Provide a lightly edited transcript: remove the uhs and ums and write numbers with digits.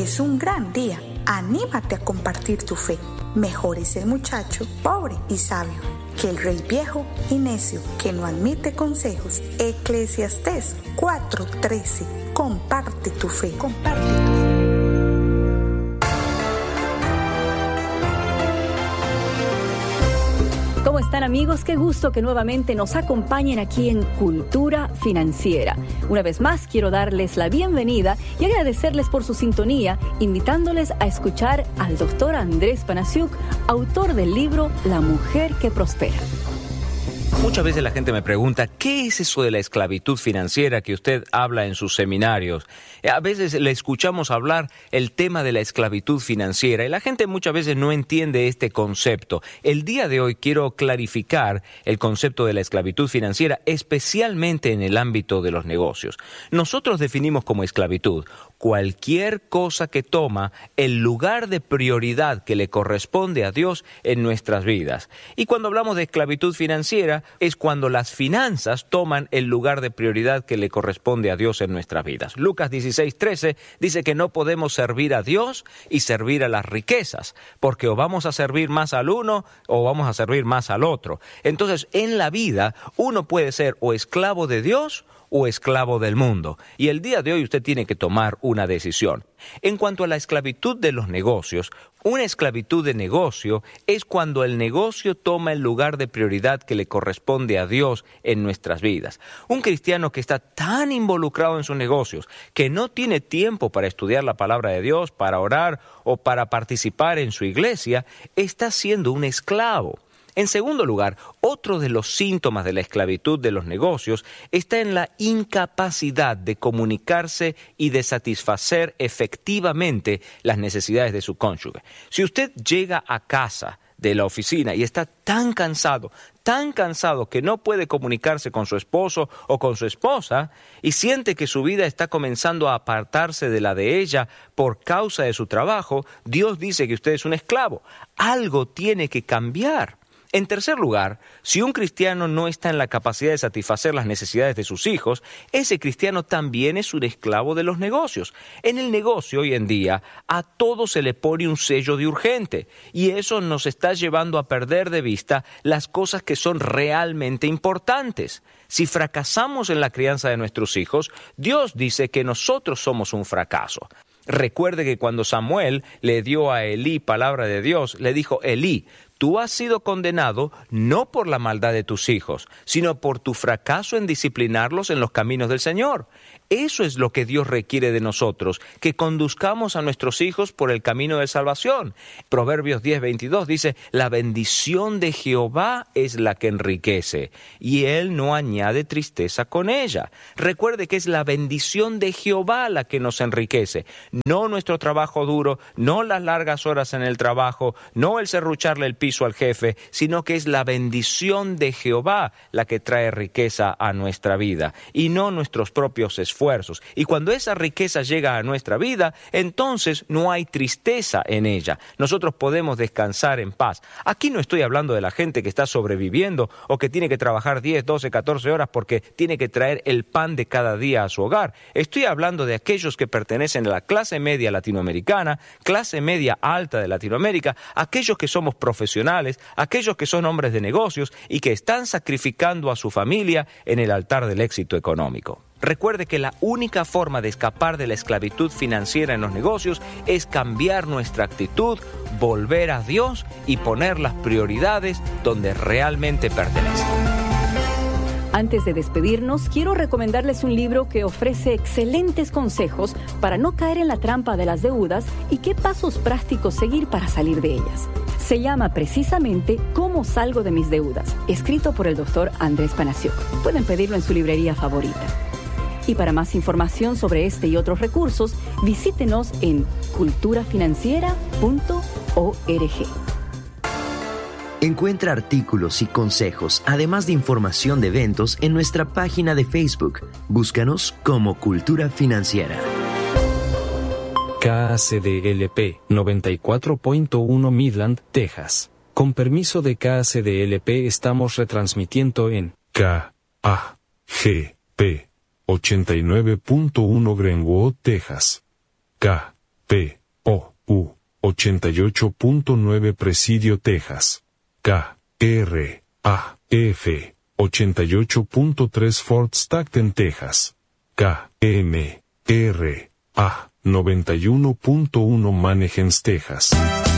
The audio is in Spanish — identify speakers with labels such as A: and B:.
A: es un gran día. Anímate a compartir tu fe. Mejor es el muchacho pobre y sabio que el rey viejo y necio que no admite consejos. Eclesiastés 4:13. Comparte tu fe. Comparte tu fe.
B: ¿Cómo están, amigos? Qué gusto que nuevamente nos acompañen aquí en Cultura Financiera. Una vez más, quiero darles la bienvenida y agradecerles por su sintonía, invitándoles a escuchar al doctor Andrés Panasiuk, autor del libro La Mujer que Prospera.
C: Muchas veces la gente me pregunta, ¿qué es eso de la esclavitud financiera que usted habla en sus seminarios? A veces le escuchamos hablar el tema de la esclavitud financiera y la gente muchas veces no entiende este concepto. El día de hoy quiero clarificar el concepto de la esclavitud financiera, especialmente en el ámbito de los negocios. Nosotros definimos como esclavitud cualquier cosa que toma el lugar de prioridad que le corresponde a Dios en nuestras vidas. Y cuando hablamos de esclavitud financiera, es cuando las finanzas toman el lugar de prioridad que le corresponde a Dios en nuestras vidas. Lucas 16:13 dice que no podemos servir a Dios y servir a las riquezas, porque o vamos a servir más al uno o vamos a servir más al otro. Entonces, en la vida, uno puede ser o esclavo de Dios o esclavo del mundo. Y el día de hoy usted tiene que tomar una decisión. En cuanto a la esclavitud de los negocios, una esclavitud de negocio es cuando el negocio toma el lugar de prioridad que le corresponde a Dios en nuestras vidas. Un cristiano que está tan involucrado en sus negocios que no tiene tiempo para estudiar la palabra de Dios, para orar o para participar en su iglesia, está siendo un esclavo. En segundo lugar, otro de los síntomas de la esclavitud de los negocios está en la incapacidad de comunicarse y de satisfacer efectivamente las necesidades de su cónyuge. Si usted llega a casa de la oficina y está tan cansado que no puede comunicarse con su esposo o con su esposa y siente que su vida está comenzando a apartarse de la de ella por causa de su trabajo, Dios dice que usted es un esclavo. Algo tiene que cambiar. En tercer lugar, si un cristiano no está en la capacidad de satisfacer las necesidades de sus hijos, ese cristiano también es un esclavo de los negocios. En el negocio hoy en día, a todo se le pone un sello de urgente, y eso nos está llevando a perder de vista las cosas que son realmente importantes. Si fracasamos en la crianza de nuestros hijos, Dios dice que nosotros somos un fracaso. Recuerde que cuando Samuel le dio a Elí palabra de Dios, le dijo: Elí, tú has sido condenado no por la maldad de tus hijos, sino por tu fracaso en disciplinarlos en los caminos del Señor. Eso es lo que Dios requiere de nosotros, que conduzcamos a nuestros hijos por el camino de salvación. Proverbios 10:22 dice: la bendición de Jehová es la que enriquece, y Él no añade tristeza con ella. Recuerde que es la bendición de Jehová la que nos enriquece, no nuestro trabajo duro, no las largas horas en el trabajo, no el serrucharle el piso al jefe, sino que es la bendición de Jehová la que trae riqueza a nuestra vida, y no nuestros propios esfuerzos. Y cuando esa riqueza llega a nuestra vida, entonces no hay tristeza en ella. Nosotros podemos descansar en paz. Aquí no estoy hablando de la gente que está sobreviviendo o que tiene que trabajar 10, 12, 14 horas porque tiene que traer el pan de cada día a su hogar. Estoy hablando de aquellos que pertenecen a la clase media latinoamericana, clase media alta de Latinoamérica, aquellos que somos profesionales, aquellos que son hombres de negocios y que están sacrificando a su familia en el altar del éxito económico. Recuerde que la única forma de escapar de la esclavitud financiera en los negocios es cambiar nuestra actitud, volver a Dios y poner las prioridades donde realmente pertenecen.
B: Antes de despedirnos, quiero recomendarles un libro que ofrece excelentes consejos para no caer en la trampa de las deudas y qué pasos prácticos seguir para salir de ellas. Se llama precisamente ¿Cómo salgo de mis deudas?, escrito por el doctor Andrés Panasiuk. Pueden pedirlo en su librería favorita. Y para más información sobre este y otros recursos, visítenos en culturafinanciera.org.
D: Encuentra artículos y consejos, además de información de eventos en nuestra página de Facebook. Búscanos como Cultura Financiera.
E: KACDLP 94.1 Midland, Texas. Con permiso de KACDLP estamos retransmitiendo en KAGP 89.1 Greenwood, Texas. KP
F: KOU 88.9 Presidio, Texas. KRAF 88.3 Fort Stockton, Texas. KMRA 91.1 Mannheim, Texas.